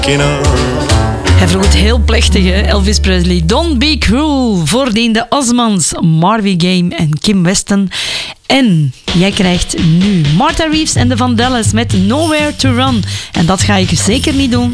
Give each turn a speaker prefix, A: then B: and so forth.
A: Hij vroeg het heel plechtig, hè? Elvis Presley. Don't be cruel. Voordien de Osmonds, Marvin Gaye en Kim Weston. En jij krijgt nu Martha Reeves en de Vandellas met Nowhere to Run. En dat ga ik zeker niet doen